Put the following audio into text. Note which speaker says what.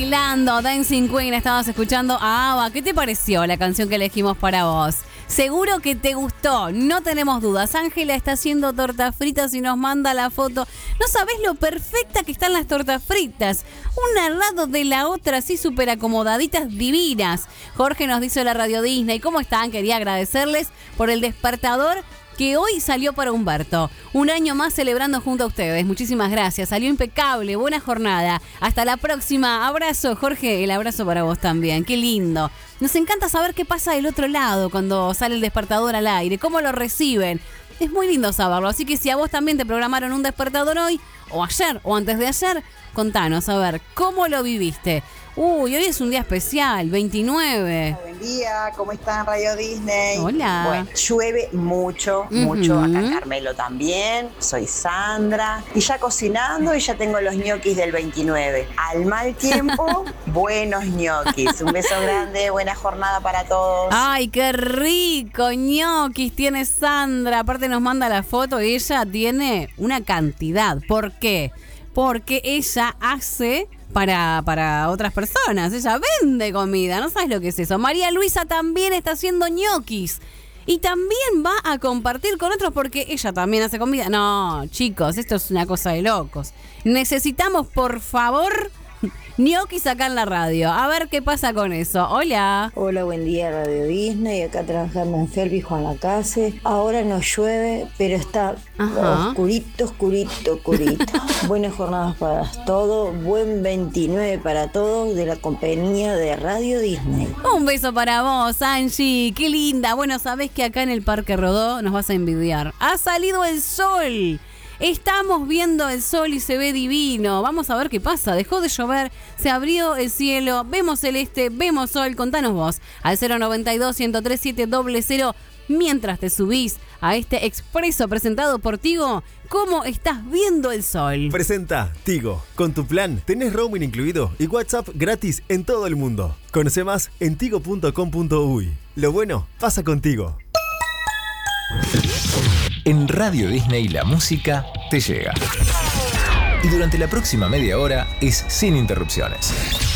Speaker 1: Bailando, Dancing Queen, estabas escuchando a ABBA. ¿Qué te pareció la canción que elegimos para vos? Seguro que te gustó, no tenemos dudas. Ángela está haciendo tortas fritas y nos manda la foto. No sabés lo perfecta que están las tortas fritas. Una al lado de la otra, así súper acomodaditas, divinas. Jorge nos dice la Radio Disney. ¿Cómo están? Quería agradecerles por el despertador que hoy salió para Humberto. Un año más celebrando junto a ustedes. Muchísimas gracias. Salió impecable. Buena jornada. Hasta la próxima. Abrazo, Jorge. El abrazo para vos también. Qué lindo. Nos encanta saber qué pasa del otro lado cuando sale el despertador al aire. Cómo lo reciben. Es muy lindo saberlo. Así que si a vos también te programaron un despertador hoy, o ayer, o antes de ayer, contanos, a ver, ¿cómo lo viviste? Uy, hoy es un día especial, 29.
Speaker 2: Buen día, ¿cómo están Radio Disney?
Speaker 1: Hola.
Speaker 2: Bueno, llueve mucho, mucho. Acá en Carmelo también. Soy Sandra. Y ya cocinando y ya tengo los ñoquis del 29. Al mal tiempo, buenos ñoquis. Un beso grande, buena jornada para todos.
Speaker 1: Ay, qué rico, ñoquis tiene Sandra. Aparte nos manda la foto y ella tiene una cantidad. ¿Por qué? Porque ella hace para otras personas. Ella vende comida, no sabes lo que es eso. María Luisa también está haciendo ñoquis y también va a compartir con otros porque ella también hace comida. No, chicos, esto es una cosa de locos. Necesitamos, por favor, ñoquis acá en la radio. A ver qué pasa con eso. Hola.
Speaker 3: Hola, buen día Radio Disney. Acá trabajando en Felby, Juan Lacase. Ahora no llueve, pero está oscurito. Buenas jornadas para todos. Buen 29 para todos de la compañía de Radio Disney.
Speaker 1: Un beso para vos, Angie. Qué linda. Bueno, sabés que acá en el Parque Rodó nos vas a envidiar. Ha salido el sol. Estamos viendo el sol y se ve divino. Vamos a ver qué pasa. Dejó de llover, se abrió el cielo, vemos celeste, vemos sol. Contanos vos al 092-103-700. Mientras te subís a este expreso presentado por Tigo, ¿cómo estás viendo el sol?
Speaker 4: Presenta Tigo. Con tu plan tenés roaming incluido y WhatsApp gratis en todo el mundo. Conoce más en tigo.com.uy. Lo bueno pasa contigo.
Speaker 5: En Radio Disney la música te llega. Y durante la próxima media hora es sin interrupciones.